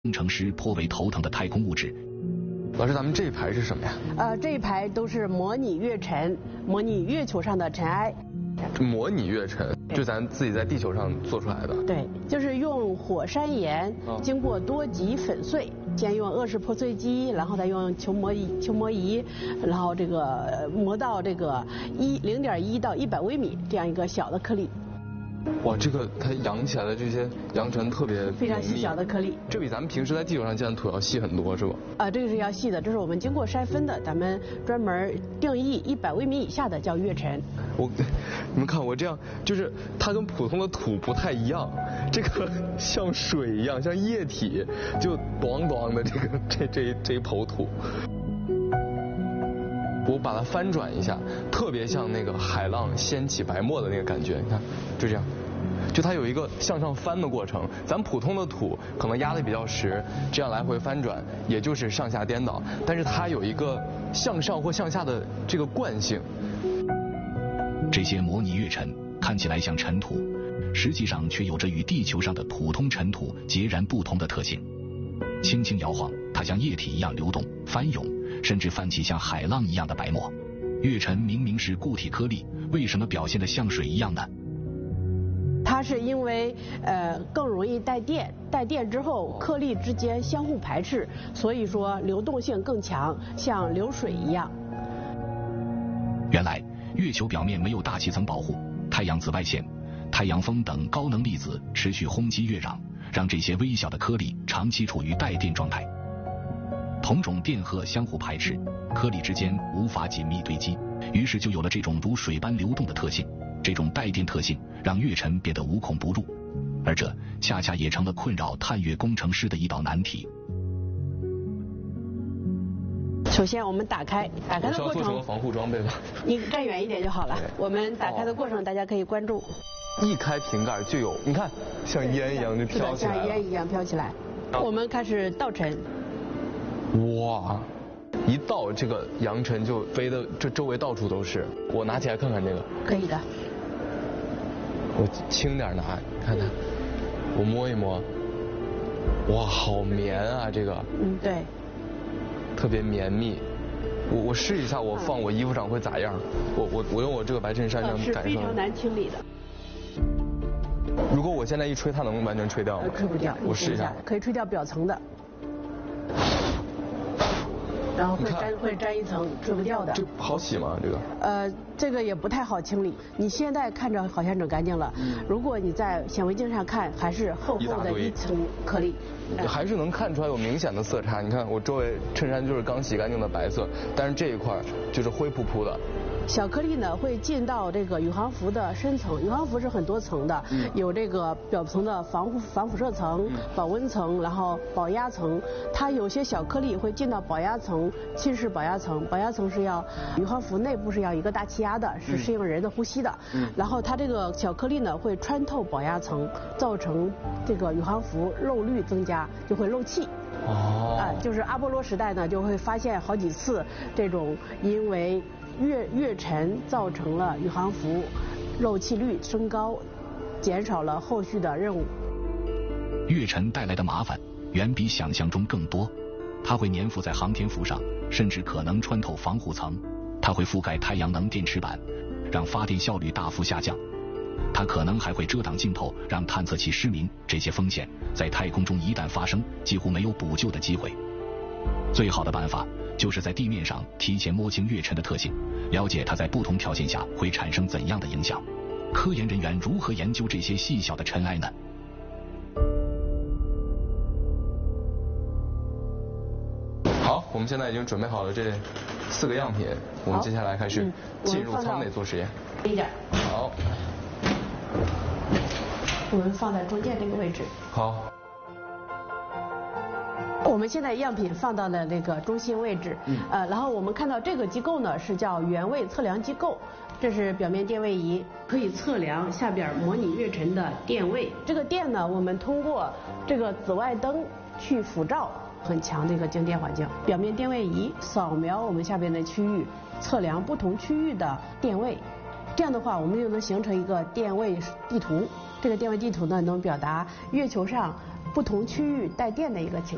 工程师颇为头疼的太空物质。 老师，咱们这一排是什么呀？ 这一排都是模拟月尘，模拟月球上的尘埃。 模拟月尘，就咱自己在地球上做出来的。 对，就是用火山岩经过多级粉碎，先用颚式破碎机，然后再用球磨仪，然后这个磨到这个0.1到100微米这样一个小的颗粒。 哇，这个它扬起来的这些扬尘特别非常细小的颗粒， 这比咱们平时在地球上见的土要细很多，是吧？ 这个是要细的，这是我们经过筛分的，咱们专门定义100微米以下的叫月尘。 你们看我这样，就是它跟普通的土不太一样，这个像水一样，像液体，就咣咣的这一抔土。我把它翻转一下，特别像那个海浪掀起白沫的那个感觉，你看，就这样，就它有一个向上翻的过程。咱普通的土可能压得比较实，这样来回翻转，也就是上下颠倒，但是它有一个向上或向下的这个惯性。 这些模拟月尘看起来像尘土，实际上却有着与地球上的普通尘土截然不同的特性。轻轻摇晃，它像液体一样流动、翻涌，甚至泛起像海浪一样的白沫。月尘明明是固体颗粒，为什么表现得像水一样呢？ 它是因为更容易带电，带电之后颗粒之间相互排斥，所以说流动性更强，像流水一样。 原来月球表面没有大气层保护，太阳紫外线、太阳风等高能粒子持续轰击月壤，让这些微小的颗粒长期处于带电状态。同种电荷相互排斥，颗粒之间无法紧密堆积，于是就有了这种如水般流动的特性。这种带电特性让月尘变得无孔不入，而这恰恰也成了困扰探月工程师的一道难题。 首先我们打开的过程， 做什么防护装备吧？ 你站远一点就好了。我们打开的过程大家可以关注。 一开瓶盖就有，你看像烟一样就飘起来了。 像烟一样飘起来。我们开始倒尘。 哇，一倒这个扬尘就飞的这周围到处都是。我拿起来看看这个。 可以的。 我轻点拿，看看，我摸一摸。哇，好绵啊这个。 对。 特别绵密。我试一下，我放我衣服上会咋样？我用我这个白衬衫这样感受。 是非常难清理的。 如果我现在一吹，它能完全吹掉吗？ 吹不掉。 我试一下。 可以吹掉表层的。然后会沾一层吹不掉的。 这好洗吗？这个？ 这个也不太好清理。你现在看着好像整干净了，如果你在显微镜上看，还是厚厚的一层颗粒。 还是能看出来有明显的色差。你看我周围衬衫就是刚洗干净的白色，但是这一块就是灰扑扑的。 小颗粒呢会进到这个宇航服的深层，宇航服是很多层的，有这个表层的防辐射层、保温层，然后保压层。它有些小颗粒会进到保压层，侵蚀保压层。保压层是要宇航服内部是要一个大气压的，是适应人的呼吸的。然后它这个小颗粒呢会穿透保压层，造成这个宇航服漏率增加，就会漏气。就是阿波罗时代呢就会发现好几次这种因为月尘造成了宇航服漏气率升高，减少了后续的任务。 月尘带来的麻烦远比想象中更多，它会粘附在航天服上，甚至可能穿透防护层。它会覆盖太阳能电池板，让发电效率大幅下降。它可能还会遮挡镜头，让探测器失明。这些风险在太空中一旦发生，几乎没有补救的机会。最好的办法就是在地面上提前摸清月尘的特性，了解它在不同条件下会产生怎样的影响。科研人员如何研究这些细小的尘埃呢？ 好，我们现在已经准备好了这4个样品，我们接下来开始进入舱内做实验。 一点。 好。 我们放在中间这个位置。 好。 我们现在样品放到了那个中心位置，然后我们看到这个机构呢是叫原位测量机构，这是表面电位仪，可以测量下边模拟月尘的电位。这个电呢，我们通过这个紫外灯去辐照很强的一个静电环境，表面电位仪扫描我们下边的区域，测量不同区域的电位。这样的话，我们就能形成一个电位地图。这个电位地图呢，能表达月球上不同区域带电的一个情况。